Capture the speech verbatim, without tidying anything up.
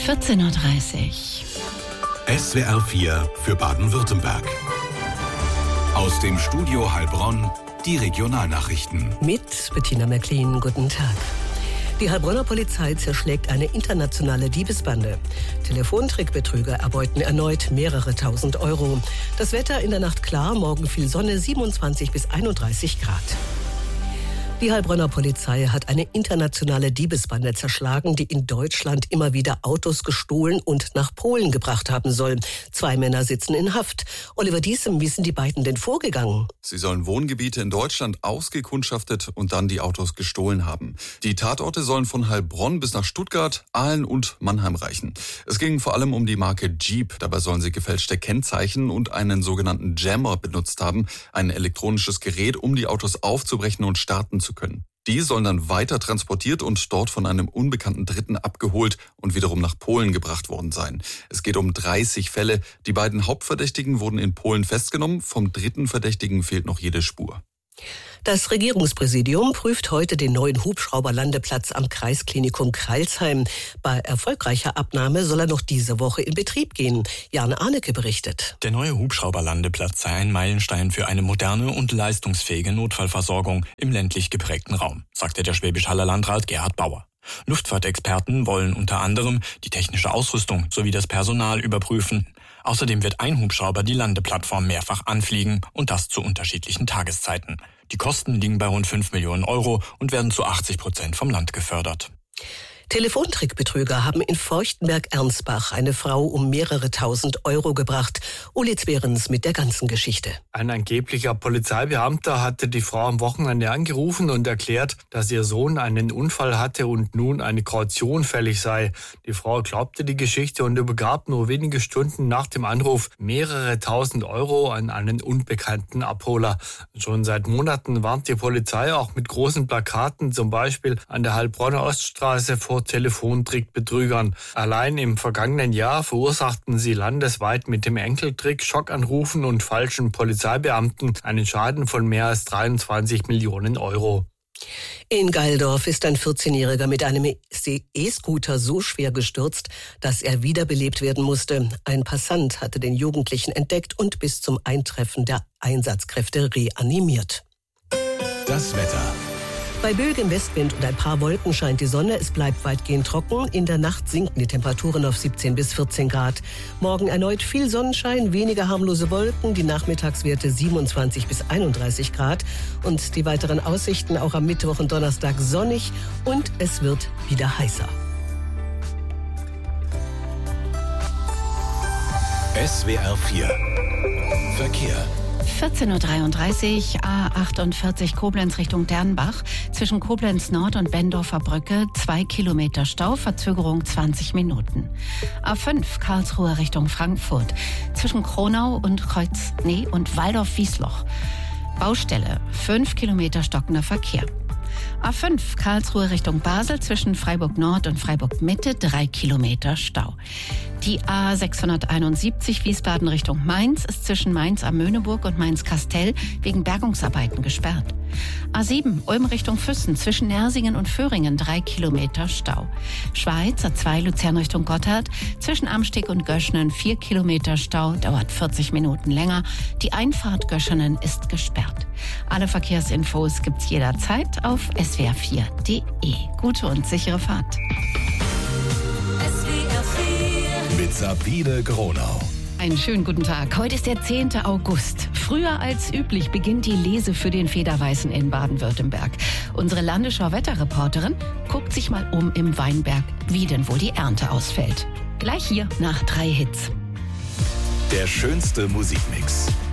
vierzehn Uhr dreißig. S W R vier für Baden-Württemberg. Aus dem Studio Heilbronn die Regionalnachrichten. Mit Bettina Märklin, guten Tag. Die Heilbronner Polizei zerschlägt eine internationale Diebesbande. Telefontrickbetrüger erbeuten erneut mehrere tausend Euro. Das Wetter in der Nacht klar, morgen viel Sonne, siebenundzwanzig bis einunddreißig Grad. Die Heilbronner Polizei hat eine internationale Diebesbande zerschlagen, die in Deutschland immer wieder Autos gestohlen und nach Polen gebracht haben soll. Zwei Männer sitzen in Haft. Oliver Diesem, wie sind die beiden denn vorgegangen? Sie sollen Wohngebiete in Deutschland ausgekundschaftet und dann die Autos gestohlen haben. Die Tatorte sollen von Heilbronn bis nach Stuttgart, Aalen und Mannheim reichen. Es ging vor allem um die Marke Jeep. Dabei sollen sie gefälschte Kennzeichen und einen sogenannten Jammer benutzt haben, ein elektronisches Gerät, um die Autos aufzubrechen und starten zu können. Die sollen dann weiter transportiert und dort von einem unbekannten Dritten abgeholt und wiederum nach Polen gebracht worden sein. Es geht um dreißig Fälle. Die beiden Hauptverdächtigen wurden in Polen festgenommen. Vom dritten Verdächtigen fehlt noch jede Spur. Das Regierungspräsidium prüft heute den neuen Hubschrauberlandeplatz am Kreisklinikum Crailsheim. Bei erfolgreicher Abnahme soll er noch diese Woche in Betrieb gehen. Jan Arnecke berichtet. Der neue Hubschrauberlandeplatz sei ein Meilenstein für eine moderne und leistungsfähige Notfallversorgung im ländlich geprägten Raum, sagte der Schwäbisch-Haller Landrat Gerhard Bauer. Luftfahrtexperten wollen unter anderem die technische Ausrüstung sowie das Personal überprüfen. Außerdem wird ein Hubschrauber die Landeplattform mehrfach anfliegen und das zu unterschiedlichen Tageszeiten. Die Kosten liegen bei rund fünf Millionen Euro und werden zu achtzig Prozent vom Land gefördert. Telefontrickbetrüger haben in Feuchtenberg-Ernsbach eine Frau um mehrere tausend Euro gebracht. Uli Zwerens mit der ganzen Geschichte. Ein angeblicher Polizeibeamter hatte die Frau am Wochenende angerufen und erklärt, dass ihr Sohn einen Unfall hatte und nun eine Kaution fällig sei. Die Frau glaubte die Geschichte und übergab nur wenige Stunden nach dem Anruf mehrere tausend Euro an einen unbekannten Abholer. Schon seit Monaten warnt die Polizei auch mit großen Plakaten, zum Beispiel an der Heilbronner Oststraße vor Telefontrickbetrügern. Allein im vergangenen Jahr verursachten sie landesweit mit dem Enkeltrick, Schockanrufen und falschen Polizeibeamten einen Schaden von mehr als dreiundzwanzig Millionen Euro. In Geildorf ist ein vierzehnjähriger mit einem E-Scooter so schwer gestürzt, dass er wiederbelebt werden musste. Ein Passant hatte den Jugendlichen entdeckt und bis zum Eintreffen der Einsatzkräfte reanimiert. Das Wetter. Bei böigem Westwind und ein paar Wolken scheint die Sonne. Es bleibt weitgehend trocken. In der Nacht sinken die Temperaturen auf siebzehn bis vierzehn Grad. Morgen erneut viel Sonnenschein, weniger harmlose Wolken. Die Nachmittagswerte siebenundzwanzig bis einunddreißig Grad. Und die weiteren Aussichten auch am Mittwoch und Donnerstag sonnig. Und es wird wieder heißer. S W R vier Verkehr. vierzehn Uhr dreiunddreißig, A achtundvierzig Koblenz Richtung Dernbach. Zwischen Koblenz Nord und Bendorfer Brücke zwei Kilometer Stau, Verzögerung zwanzig Minuten. A fünf Karlsruhe Richtung Frankfurt. Zwischen Kronau und Kreuz, nee, und Waldorf-Wiesloch. Baustelle, fünf Kilometer stockender Verkehr. A fünf Karlsruhe Richtung Basel zwischen Freiburg Nord und Freiburg Mitte drei Kilometer Stau. Die A sechshunderteinundsiebzig Wiesbaden Richtung Mainz ist zwischen Mainz am Möhneburg und Mainz-Kastell wegen Bergungsarbeiten gesperrt. A sieben Ulm Richtung Füssen zwischen Nersingen und Föhringen drei Kilometer Stau. Schweiz A zwei Luzern Richtung Gotthard zwischen Amsteg und Göschenen vier Kilometer Stau, dauert vierzig Minuten länger. Die Einfahrt Göschenen ist gesperrt. Alle Verkehrsinfos gibt's jederzeit auf S W R vier Punkt D E. Gute und sichere Fahrt. S W R vier mit Sabine Gronau. Einen schönen guten Tag. Heute ist der zehnte August. Früher als üblich beginnt die Lese für den Federweißen in Baden-Württemberg. Unsere Landesschau-Wetterreporterin guckt sich mal um im Weinberg, wie denn wohl die Ernte ausfällt. Gleich hier nach drei Hits. Der schönste Musikmix.